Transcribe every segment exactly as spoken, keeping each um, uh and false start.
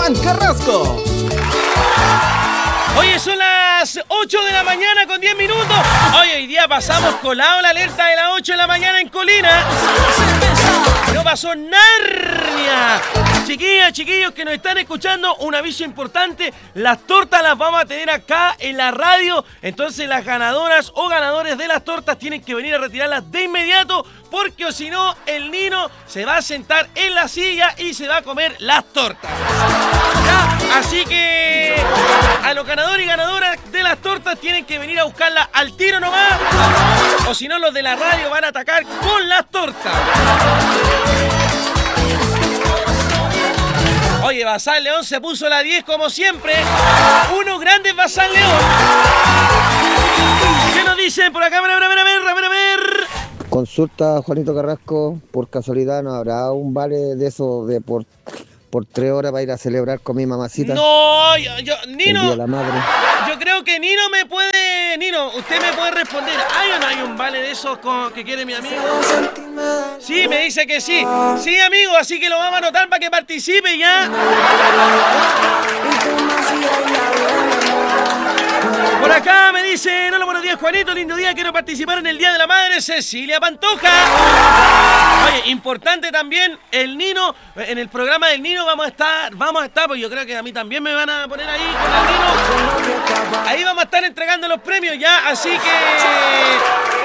Juan Carrasco. Oye, son las ocho de la mañana con diez minutos. Hoy, hoy día pasamos colado la alerta de las ocho de la mañana en Colina. No pasó Narnia. Chiquillas, chiquillos que nos están escuchando, un aviso importante. Las tortas las vamos a tener acá en la radio. Entonces las ganadoras o ganadores de las tortas tienen que venir a retirarlas de inmediato, porque o si no, el Nino se va a sentar en la silla y se va a comer las tortas. ¿Ya? Así que a los ganadores y ganadoras de las tortas tienen que venir a buscarlas al tiro nomás, o si no, los de la radio van a atacar con las tortas. Oye, Bazán León se puso la diez como siempre. Unos grandes Bazán León. ¿Qué nos dicen por acá? A ver, a ver, a ver, a ver, a ver. Consulta, Juanito Carrasco, por casualidad no habrá un vale de eso de por, por tres horas para ir a celebrar con mi mamacita. No, yo, yo Nino, el Día de la Madre. Yo creo que Nino me puede, Nino, usted me puede responder. ¿Hay o no hay un vale de esos con, que quiere mi amigo? Sí, me dice que sí. Sí, amigo, así que lo vamos a anotar para que participe ya. Por acá me dicen, hola, buenos días, Juanito, lindo día, quiero participar en el Día de la Madre, Cecilia Pantoja. Oye, importante también, el Nino, en el programa del Nino vamos a estar, vamos a estar, pues yo creo que a mí también me van a poner ahí con el Nino. Ahí vamos a estar entregando los premios ya, así que...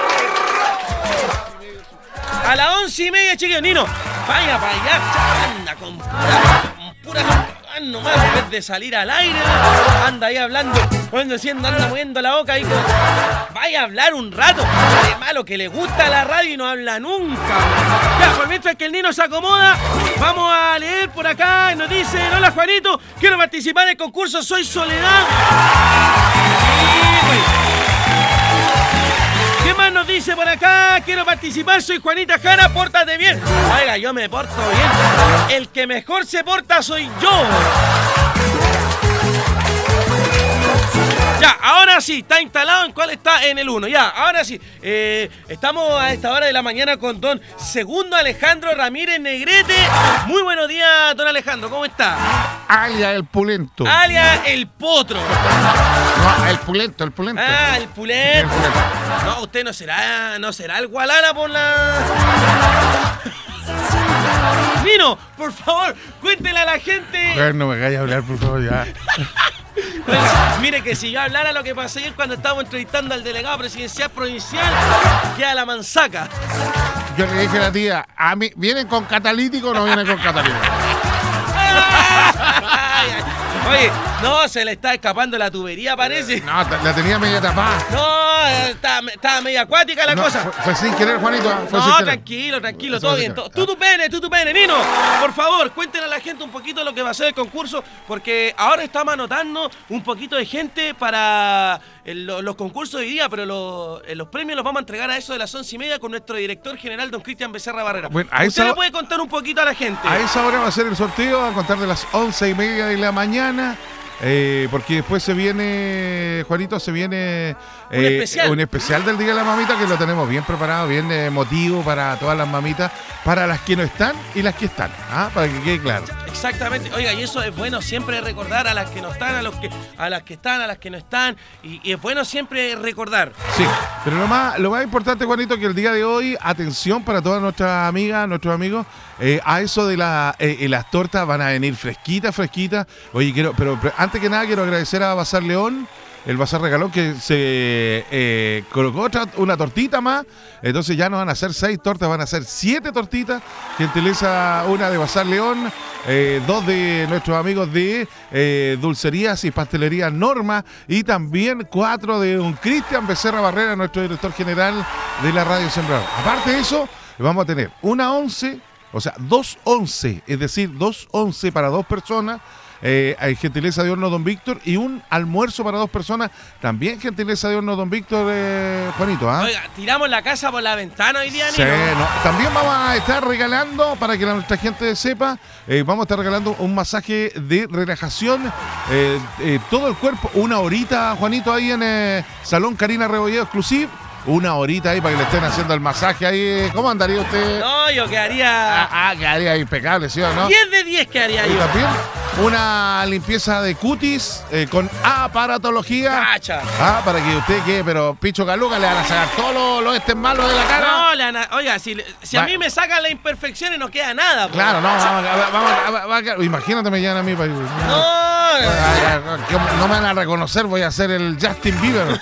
A las once y media, chiquillos, Nino, vaya para allá, anda con pura, con pura... nomás, en vez de salir al aire, anda ahí hablando, cuando siendo, anda moviendo la boca ahí, con... vaya a hablar un rato, de malo que le gusta la radio y no habla nunca. Ya, pues mientras que el Nino se acomoda, vamos a leer por acá, nos dicen, hola Juanito, quiero participar en el concurso Soy Soledad. Sí, pues. ¿Qué más nos dice por acá? Quiero participar, soy Juanita Jara, pórtate bien. Oiga, yo me porto bien. El que mejor se porta soy yo. Ya, ahora sí, está instalado. ¿En cuál está? En el uno. Ya, ahora sí. Eh, estamos a esta hora de la mañana con don Segundo Alejandro Ramírez Negrete. Muy buenos días, don Alejandro, ¿cómo está? Alias el Pulento. Alias el Potro. No, el Pulento, el Pulento. Ah, el Pulento. El Pulento. No, usted no será, no será el Gualala por la... Nino, por favor, cuéntele a la gente. Bueno, no me vaya a hablar, por favor, ya. Pues, mire que si yo hablara lo que pasó ayer cuando estábamos entrevistando al delegado presidencial provincial, queda la manzaca. Yo le dije a la tía, a mí, ¿vienen con catalítico o no vienen con catalítico? Oye, no, se le está escapando la tubería, parece. No, la tenía media tapada. No, estaba, estaba media acuática la no, cosa. Fue, fue sin querer, Juanito. Fue no, sin querer. tranquilo, tranquilo, todo bien. Tú tu pene, tú tu pene. Nino, por favor, cuéntenle a la gente un poquito lo que va a ser el concurso, porque ahora estamos anotando un poquito de gente para el, los, los concursos de hoy día, pero los, los premios los vamos a entregar a eso de las once y media con nuestro director general, don Cristian Becerra Barrera. Bueno, ¿usted esa, le puede contar un poquito a la gente? A esa hora va a ser el sorteo, a contar de las once y media de la mañana. Eh, porque después se viene, Juanito, se viene eh, un, especial. un especial del Día de la Mamita que lo tenemos bien preparado, bien emotivo para todas las mamitas, para las que no están y las que están, ¿ah? Para que quede claro. Exactamente, oiga, y eso es bueno siempre recordar a las que no están, a los que, a las que están, a las que no están, y, y es bueno siempre recordar. Sí, pero lo más, lo más importante, Juanito, que el día de hoy, atención para todas nuestras amigas, nuestros amigos, eh, a eso de la, eh, las tortas van a venir fresquitas, fresquitas. Oye, quiero, pero, pero antes que nada quiero agradecer a Bazar León, el Bazar Regalón, que se eh, colocó otra, una tortita más. Entonces ya no van a ser seis tortas, van a ser siete tortitas. Gentileza, una de Bazar León, eh, dos de nuestros amigos de eh, Dulcerías y Pastelería Norma, y también cuatro de un Cristian Becerra Barrera, nuestro director general de la Radio Sembrador. Aparte de eso, vamos a tener una once, o sea, dos once, es decir, dos once para dos personas. Eh, hay gentileza de Horno Don Víctor, y un almuerzo para dos personas, también gentileza de Horno Don Víctor, eh, Juanito. ¿ah? Oiga, tiramos la casa por la ventana hoy día, sí, no. También vamos a estar regalando, para que la, nuestra gente sepa, eh, vamos a estar regalando un masaje de relajación, eh, eh, todo el cuerpo, una horita, Juanito, ahí en eh, Salón Karina Rebolledo Exclusive. Una horita ahí para que le estén haciendo el masaje ahí. ¿Cómo andaría usted? No, yo quedaría... Ah, ah quedaría impecable, ¿sí o no? diez de diez quedaría yo. ¿También? una limpieza de cutis eh, con aparatología. Cacha. Ah, para que usted quede, pero picho caluca, le van a sacar todos los, los estes malos de la cara. No, le van a- oiga, si, le- si a Va- mí me sacan las imperfecciones no queda nada. po. Claro, no, vamos, a- vamos, a- vamos a- imagínate me llegan a mí para... No, Que no me van a reconocer, voy a ser el Justin Bieber.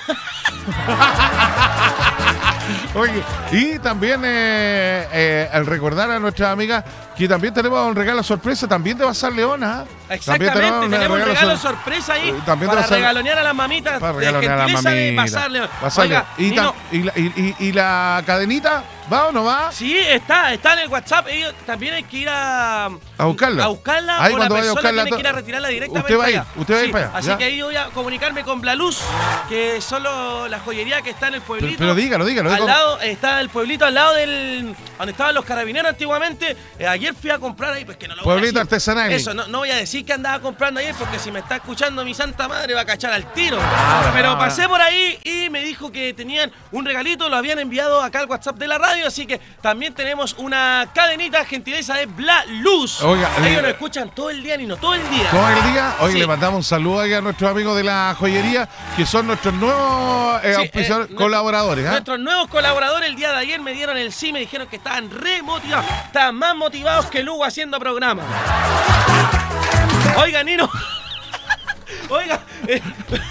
Oye, y también eh, eh, al recordar a nuestras amigas que también tenemos un regalo sorpresa también de Bazar Leona. ¿eh? exactamente, También tenemos un regalo sor- sorpresa ahí Eh, también para de Bazar- regalonear a las mamitas Para de regalonear a la gentileza de mamita. Bazar León. Bazar Oiga, León. Y, Nino, tam- y la- y- y- y la cadenita, ¿va o no va? sí, está, está en el WhatsApp. Ellos también hay que ir a, A buscarla. a buscarla Ahí o la cuando vaya a persona buscarla tiene to- que ir a retirarla directamente Usted va a ir, allá. usted va a ir Sí, para allá, así ya. que ahí yo voy a comunicarme con Blaluz, que son lo- la joyería que está en el pueblito. Pero, pero dígalo, dígalo. Al dígalo. lado, está el pueblito al lado del donde estaban los carabineros antiguamente. Eh, ayer fui a comprar ahí, pues que no lo voy a Pueblito decir. artesanal. Eso, no, no voy a decir que andaba comprando ayer porque si me está escuchando mi santa madre va a cachar al tiro. Claro, Pero no, pasé no. por ahí y me dijo que tenían un regalito, lo habían enviado acá al WhatsApp de la radio, así que también tenemos una cadenita gentileza de Bla Luz. Oiga, Ellos eh, nos escuchan todo el día, Nino, todo el día. Todo el día, hoy Sí. le mandamos un saludo ahí a nuestros amigos de la joyería, que son nuestros nuevos eh, Sí, auspiciadores, eh, colaboradores. ¿ah? Nuestros nuevos colaboradores el día de ayer me dieron el sí, me dijeron que estaban re motivados, estaban más motivados que Lugo haciendo programa. Oiga, Nino. Oiga, eh,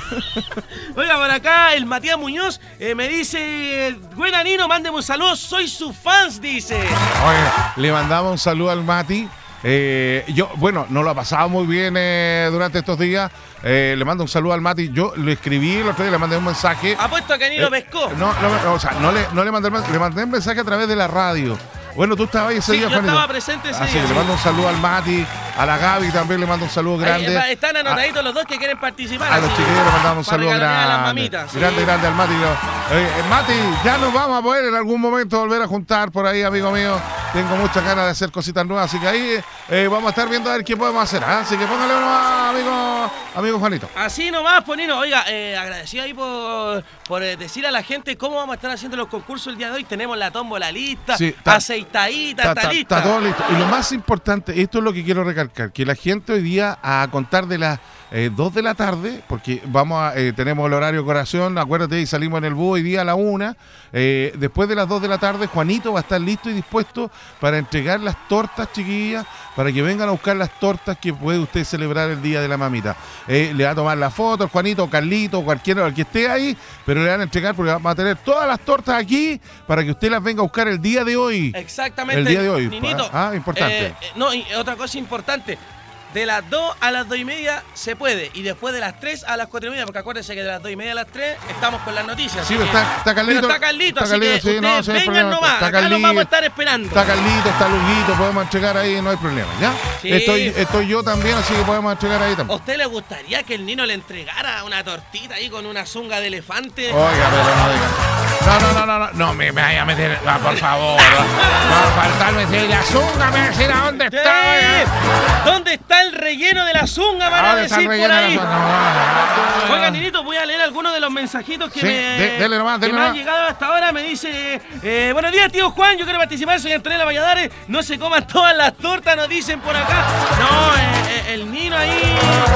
oiga, por acá el Matías Muñoz eh, me dice, buena Nino, mándeme un saludo, soy su fans, dice. Oye, le mandamos un saludo al Mati. Eh, yo, bueno, no lo ha pasado muy bien eh, durante estos días. Eh, le mando un saludo al Mati. Yo le escribí el otro día, le mandé un mensaje. Apuesto a que Nino Eh, pescó. No, no, no, o sea, no le, no le mandé el men- le mandé un mensaje a través de la radio. Bueno, tú estabas ahí ese Sí, día, yo Juanito. estaba presente ese Así día, que sí. le mando un saludo al Mati, a la Gaby también le mando un saludo Ahí, grande. eh, están anotaditos los dos que quieren participar. A los así, chiquillos le mandamos un para saludo regalonear a las grande. mamitas, sí. Grande, grande al Mati. Eh, eh, Mati, ya nos vamos a poder en algún momento volver a juntar por ahí, amigo mío. Tengo muchas ganas de hacer cositas nuevas, así que ahí eh, vamos a estar viendo a ver qué podemos hacer. ¿ah? Así que póngale uno, amigo, amigo Juanito. Así nomás, Ponino. Oiga, eh, agradecido ahí por, por eh, decir a la gente cómo vamos a estar haciendo los concursos el día de hoy. Tenemos la tómbola lista, Sí, está- aceitadita, Está, está, está- lista. está todo listo. Y lo más importante, esto es lo que quiero recalcar, que la gente hoy día a contar de las eh, dos de la tarde, porque vamos a, eh, tenemos el horario corazón, acuérdate, y salimos en el búho hoy día a la una. Eh, después de las dos de la tarde, Juanito va a estar listo y dispuesto para entregar las tortas, chiquillas, para que vengan a buscar las tortas que puede usted celebrar el Día de la Mamita. Eh, le va a tomar la foto, Juanito, Carlito, cualquiera el que esté ahí, pero le van a entregar porque va a tener todas las tortas aquí para que usted las venga a buscar el día de hoy. Exactamente. El día de hoy. Ninito, Ah, importante. eh, eh, no, y otra cosa importante. De las dos a las dos y media se puede. Y después de las tres a las cuatro y media, porque acuérdense que de las dos y media a las tres estamos con las noticias. Sí, así pero que- está, está Carlito. pero está Carlito, está así Carlito, que sí, no, ustedes sí, no hay vengan problema. nomás. Está Acá los Carlito, vamos a estar esperando. Está Carlito, está Luguito, podemos entregar ahí, no hay problema, ¿ya? Sí. Estoy, estoy yo también, así que podemos entregar ahí ¿A también. usted le gustaría que el Nino le entregara una tortita ahí con una zunga de elefante? Oiga, pero no diga. No, no, no, no, no, no me vaya a meter, ah, por favor. No va a faltarme si la zunga, me decir a dónde Sí. está. oiga. ¿Dónde está el relleno de la zunga? Van a ¿Dónde está el decir por relleno de la ahí. zunga? No, no, no. Oiga, Ninito, voy a leer algunos de los mensajitos que, Sí, me, de- dele nomás, que dele me han nomás. llegado hasta ahora. Me dice, eh, buenos días, tío Juan, yo quiero participar, soy Antonella Valladares. No se coman todas las tortas, nos dicen por acá. No, eh, eh, el Nino ahí,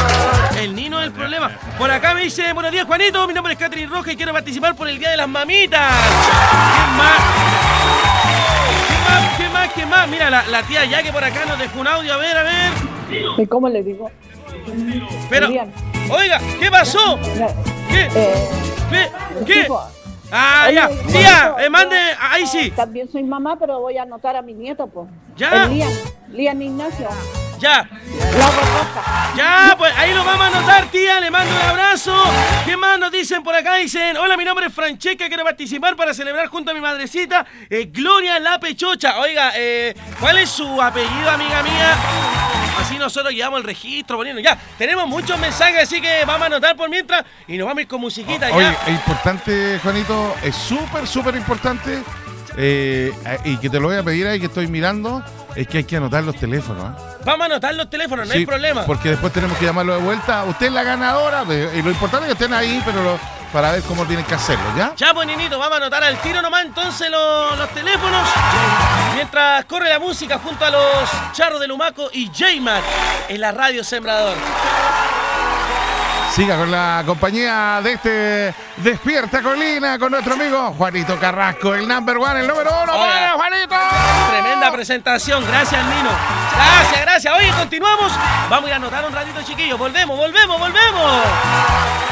el Nino es el problema. Por acá me dice, buenos días, Juanito, mi nombre es Catherine Roja y quiero participar por el Día de las Mamitas. ¿Qué más? ¿Qué más? ¿Qué más? ¿Qué más? Mira, la, la tía ya que por acá nos dejó un audio, a ver, a ver. ¿Y cómo le digo? Pero, Bien. oiga, ¿qué pasó? Mira, ¿Qué? eh, ¿Qué? ¿Qué? tipo, Ah, oye, ya. Juanito, Tía, eh, yo, mande. Ahí sí. También soy mamá, pero voy a anotar a mi nieto, pues. Ya. El Lian, Lian Ignacio. Ya. La roja. Ya, pues ahí lo vamos a anotar, tía. Le mando un abrazo. ¿Qué más nos dicen por acá? Dicen, hola, mi nombre es Francesca, quiero participar para celebrar junto a mi madrecita, eh, Gloria La Pechocha. Oiga, eh, ¿cuál es su apellido, amiga mía? Así nosotros llevamos el registro poniendo. Ya, tenemos muchos mensajes, así que vamos a anotar por mientras y nos vamos a ir con musiquita Oye, ya. es importante, Juanito, es súper, súper importante, eh, y que te lo voy a pedir ahí que estoy mirando, es que hay que anotar los teléfonos. ¿eh? Vamos a anotar los teléfonos, no Sí, hay problema. Porque después tenemos que llamarlo de vuelta. Usted es la ganadora, y lo importante es que estén ahí, pero lo- para ver cómo tienen que hacerlo, ¿ya? Ya, pues, Ninito, vamos a anotar al tiro nomás entonces los, los teléfonos. Mientras corre la música junto a los Charros del Humaco y J-Mac en la Radio Sembrador. Siga con la compañía de este Despierta Colina con nuestro amigo Juanito Carrasco, el number one, el número uno. ¡Vaya, Juanito! Tremenda presentación, gracias Nino. Gracias, gracias. Oye, continuamos. Vamos a ir a anotar un ratito, chiquillos. Volvemos, volvemos, volvemos.